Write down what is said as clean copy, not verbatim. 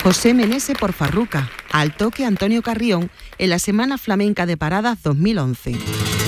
José Menese por Farruca, al toque Antonio Carrión en la Semana Flamenca de Paradas 2011.